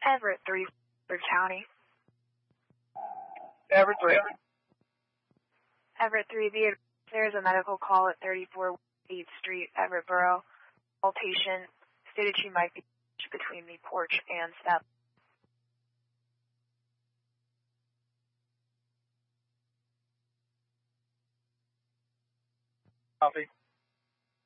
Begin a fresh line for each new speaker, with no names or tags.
Everett 3, Ford County.
Everett 3.
Everett 3, there's a medical call at 34 8th Street, Everett Borough. All patient stated she might be between the porch and step.
Copy.